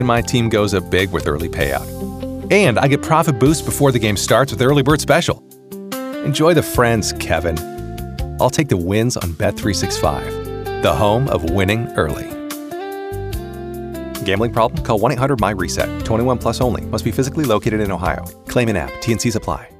My team goes up big with early payout. And I get profit boost before the game starts with Early Bird Special. Enjoy the friends, Kevin. I'll take the wins on Bet365, the home of winning early. Gambling problem? Call 1-800-MY-RESET. 21 plus only. Must be physically located in Ohio. Claim in app. T&Cs apply.